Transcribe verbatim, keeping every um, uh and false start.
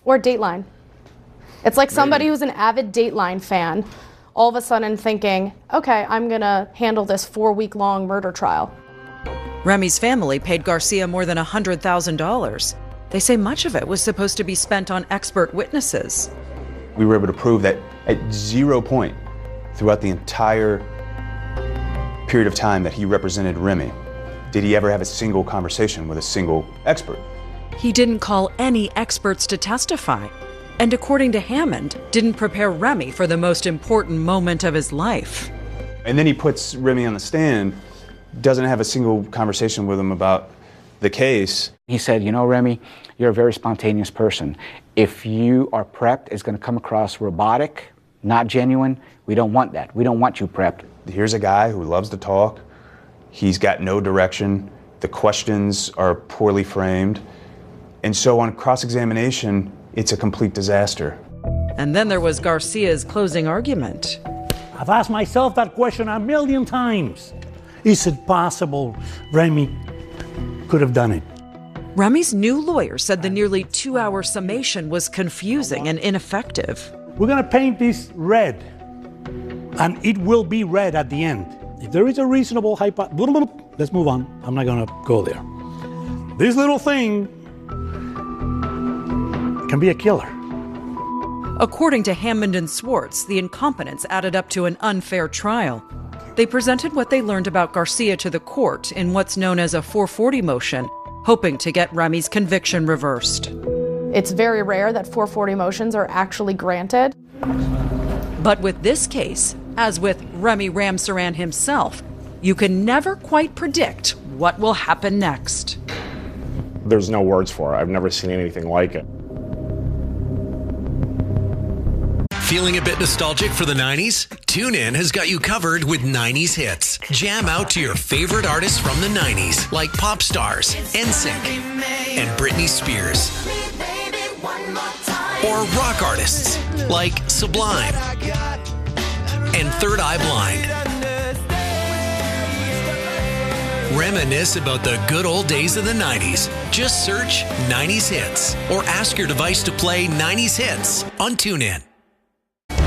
Or Dateline. It's like somebody who's an avid Dateline fan all of a sudden thinking, okay, I'm going to handle this four-week-long murder trial. Remy's family paid Garcia more than one hundred thousand dollars. They say much of it was supposed to be spent on expert witnesses. We were able to prove that at zero point throughout the entire period of time that he represented Remy, did he ever have a single conversation with a single expert. He didn't call any experts to testify. And according to Hammond, didn't prepare Remy for the most important moment of his life. And then he puts Remy on the stand, doesn't have a single conversation with him about the case. He said, you know, Remy, you're a very spontaneous person. If you are prepped, it's going to come across robotic, not genuine. We don't want that. We don't want you prepped. Here's a guy who loves to talk. He's got no direction. The questions are poorly framed. And so on cross-examination, it's a complete disaster. And then there was Garcia's closing argument. I've asked myself that question a million times. Is it possible Remy could have done it? Remy's new lawyer said the nearly two-hour summation was confusing and ineffective. We're going to paint this red, and it will be red at the end. If there is a reasonable hypo... Let's move on. I'm not going to go there. This little thing can be a killer. According to Hammond and Swartz, the incompetence added up to an unfair trial. They presented what they learned about Garcia to the court in what's known as a four forty motion, hoping to get Remy's conviction reversed. It's very rare that four forty motions are actually granted. But with this case, as with Remy Ramsaran himself, you can never quite predict what will happen next. There's no words for it. I've never seen anything like it. Feeling a bit nostalgic for the nineties? TuneIn has got you covered with nineties hits. Jam out to your favorite artists from the nineties, like pop stars, N Sync, and Britney Spears. Or rock artists, like Sublime and Third Eye Blind. Reminisce about the good old days of the nineties. Just search nineties hits or ask your device to play nineties hits on TuneIn.